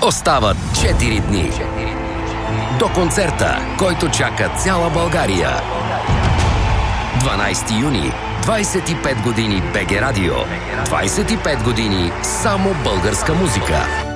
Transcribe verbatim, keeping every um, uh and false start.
Остават четири дни до концерта, който чака цяла България. дванайсети юни, двайсет и пет години БГ Радио. двайсет и пет години само българска музика.